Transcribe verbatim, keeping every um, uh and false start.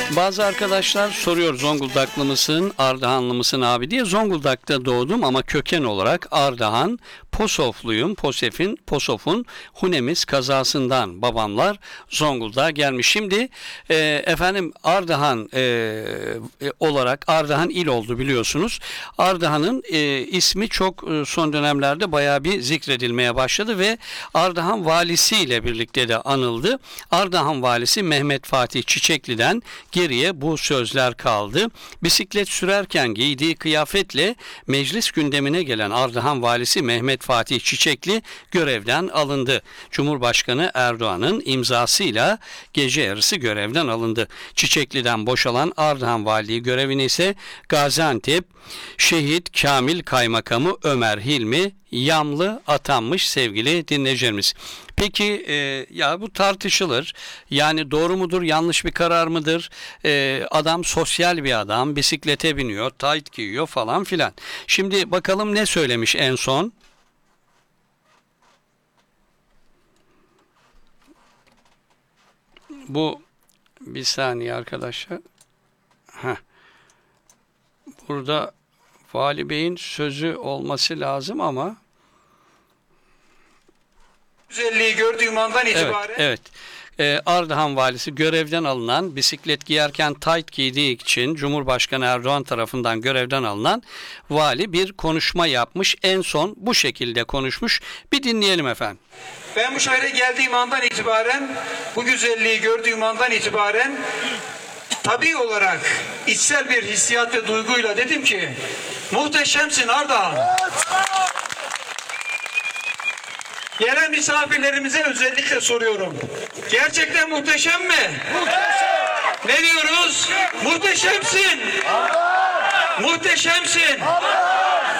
Bazı arkadaşlar soruyor, Zonguldaklı mısın, Ardahanlı mısın abi diye. Zonguldak'ta doğdum ama köken olarak Ardahan, Posofluyum. Posef'in, Posof'un Hunemiz kazasından babamlar Zonguldak'a gelmiş. Şimdi e, efendim Ardahan e, e, olarak Ardahan il oldu biliyorsunuz. Ardahan'ın e, ismi çok e, son dönemlerde bayağı bir zikredilmeye başladı ve Ardahan valisi ile birlikte de anıldı. Ardahan valisi Mehmet Fatih Çiçekli'den geriye bu sözler kaldı. Bisiklet sürerken giydiği kıyafetle meclis gündemine gelen Ardahan valisi Mehmet Fatih Çiçekli görevden alındı. Cumhurbaşkanı Erdoğan'ın imzasıyla gece yarısı görevden alındı. Çiçekli'den boşalan Ardahan valiliği görevine ise Gaziantep Şehit Kamil Kaymakamı Ömer Hilmi Yamlı atanmış sevgili dinleyicilerimiz. Peki e, ya bu tartışılır. Yani doğru mudur, yanlış bir karar mıdır? E, adam sosyal bir adam, bisiklete biniyor, tayt giyiyor falan filan. Şimdi bakalım ne söylemiş en son? Bu bir saniye arkadaşlar. Heh. Burada Vali Bey'in sözü olması lazım ama güzelliği gördüğüm andan itibaren evet, evet. Ee, Ardahan valisi görevden alınan, bisiklet giyerken tayt giydiği için Cumhurbaşkanı Erdoğan tarafından görevden alınan vali bir konuşma yapmış. En son bu şekilde konuşmuş. Bir dinleyelim efendim. ben bu şehre geldiğim andan itibaren, bu güzelliği gördüğüm andan itibaren tabii olarak içsel bir hissiyat ve duyguyla dedim ki muhteşemsin Ardahan. Gelen misafirlerimize özellikle soruyorum. Gerçekten muhteşem mi? Muhteşem. Ne diyoruz? Muhteşemsin. Muhteşemsin.